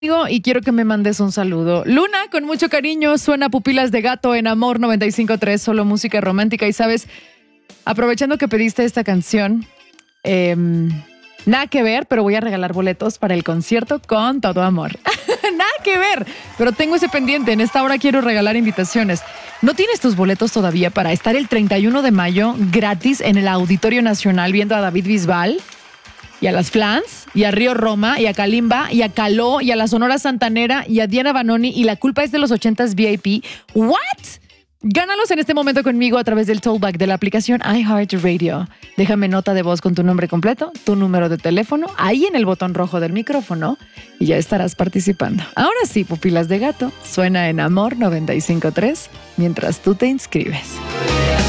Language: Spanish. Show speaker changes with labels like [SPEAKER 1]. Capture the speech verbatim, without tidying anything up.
[SPEAKER 1] Y quiero que me mandes un saludo. Luna, con mucho cariño, suena Pupilas de Gato en Amor noventa y cinco punto tres, solo música romántica. Y sabes, aprovechando que pediste esta canción, eh, nada que ver, pero voy a regalar boletos para el concierto con todo amor. Nada que ver, pero tengo ese pendiente. En esta hora quiero regalar invitaciones. ¿No tienes tus boletos todavía para estar el treinta y uno de mayo gratis en el Auditorio Nacional viendo a David Bisbal? Y a las Flans, y a Río Roma, y a Kalimba, y a Caló, y a la Sonora Santanera, y a Diana Banoni, y La Culpa es de los ochentas V I P. ¿What? Gánalos en este momento conmigo a través del tollback de la aplicación iHeartRadio. Déjame nota de voz con tu nombre completo, tu número de teléfono, ahí en el botón rojo del micrófono, y ya estarás participando. Ahora sí, Pupilas de Gato, suena en Amor noventa y cinco punto tres, mientras tú te inscribes.